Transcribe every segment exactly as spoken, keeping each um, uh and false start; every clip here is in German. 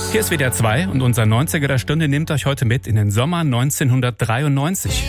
Hier ist W D R zwei und unser neunziger der Stunde nimmt euch heute mit in den Sommer neunzehnhundertdreiundneunzig.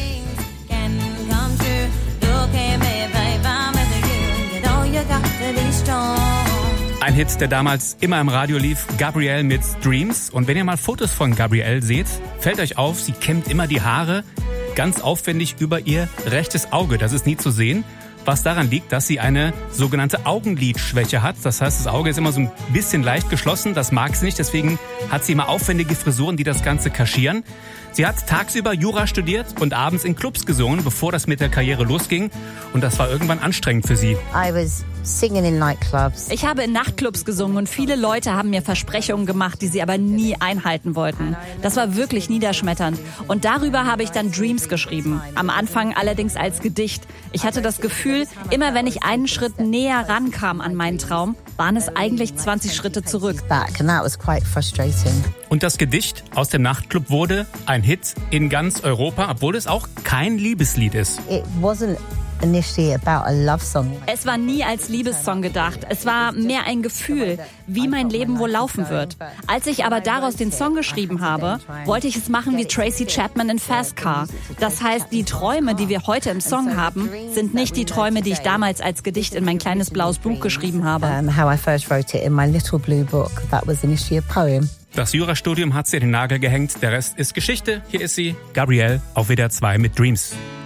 Ein Hit, der damals immer im Radio lief, Gabrielle mit Dreams. Und wenn ihr mal Fotos von Gabrielle seht, fällt euch auf, sie kämmt immer die Haare ganz aufwendig über ihr rechtes Auge. Das ist nie zu sehen, was daran liegt, dass sie eine sogenannte Augenlidschwäche hat. Das heißt, das Auge ist immer so ein bisschen leicht geschlossen, das mag sie nicht. Deswegen hat sie immer aufwendige Frisuren, die das Ganze kaschieren. Sie hat tagsüber Jura studiert und abends in Clubs gesungen, bevor das mit der Karriere losging. Und das war irgendwann anstrengend für sie. I was singing in nightclubs. Ich habe in Nachtclubs gesungen und viele Leute haben mir Versprechungen gemacht, die sie aber nie einhalten wollten. Das war wirklich niederschmetternd. Und darüber habe ich dann Dreams geschrieben. Am Anfang allerdings als Gedicht. Ich hatte das Gefühl, immer wenn ich einen Schritt näher rankam an meinen Traum, waren es eigentlich zwanzig Schritte zurück. Back, and that was quite frustrating. Und das Gedicht aus dem Nachtclub wurde ein Hit in ganz Europa, obwohl es auch kein Liebeslied ist. It wasn't initially about a love song. Es war nie als Liebessong gedacht. Es war mehr ein Gefühl, wie mein Leben wohl laufen wird. Als ich aber daraus den Song geschrieben habe, wollte ich es machen wie Tracy Chapman in Fast Car. Das heißt, die Träume, die wir heute im Song haben, sind nicht die Träume, die ich damals als Gedicht in mein kleines blaues Buch geschrieben habe. Um, how I first wrote it in my little blue book. That was initially a poem. Das Jurastudium hat sie in den Nagel gehängt. Der Rest ist Geschichte. Hier ist sie, Gabrielle, auf W D R zwei mit Dreams.